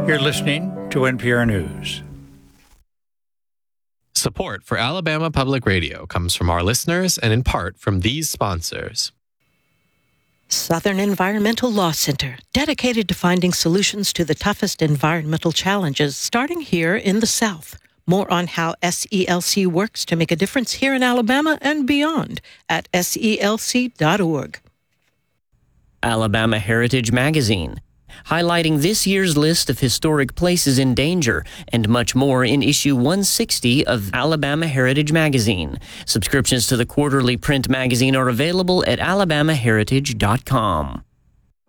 You're listening to NPR News. Support for Alabama Public Radio comes from our listeners and in part from these sponsors. Southern Environmental Law Center, dedicated to finding solutions to the toughest environmental challenges, starting here in the South. More on how SELC works to make a difference here in Alabama and beyond at SELC.org. Alabama Heritage Magazine, highlighting this year's list of historic places in danger and much more in issue 160 of Alabama Heritage Magazine. Subscriptions to the quarterly print magazine are available at alabamaheritage.com.